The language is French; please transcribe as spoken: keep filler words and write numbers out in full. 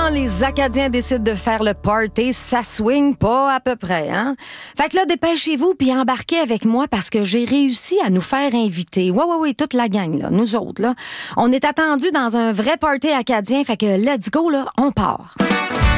quand les Acadiens décident de faire le party, ça swing pas à peu près, hein? Fait que là, dépêchez-vous puis embarquez avec moi parce que j'ai réussi à nous faire inviter. Ouais, ouais, ouais, toute la gang, là, nous autres, là. On est attendus dans un vrai party acadien, fait que let's go, là, on part.